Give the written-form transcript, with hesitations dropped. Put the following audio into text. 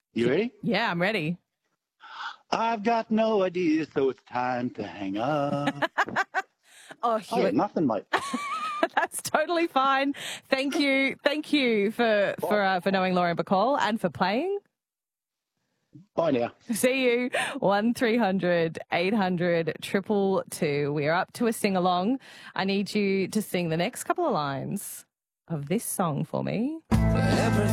You ready? Yeah, I'm ready. I've got no idea, so it's time to hang up. Oh, I got nothing, mate. that's totally fine. Thank you for knowing Lauren Bacall and for playing. Bye now. See you. 1300 800 222. We are up to a sing along. I need you to sing the next couple of lines of this song for me.